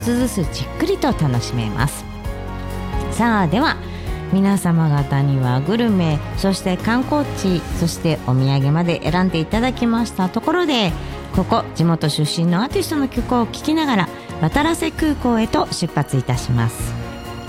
つずつじっくりと楽しめます。さあでは皆様方にはグルメ、そして観光地、そしてお土産まで選んでいただきましたところで、ここ地元出身のアーティストの曲を聴きながら渡良瀬空港へと出発いたします。